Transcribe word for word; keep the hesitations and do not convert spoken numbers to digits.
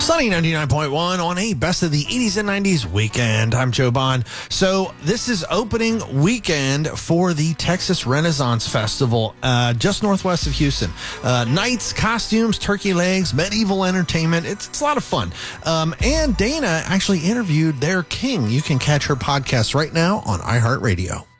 Sunny ninety-nine point one on a Best of the eighties and nineties weekend. I'm Joe Bond. So this is opening weekend for the Texas Renaissance Festival, uh, just northwest of Houston. Uh, nights, costumes, turkey legs, medieval entertainment. It's, it's a lot of fun. Um, and Dana actually interviewed their king. You can catch her podcast right now on iHeartRadio.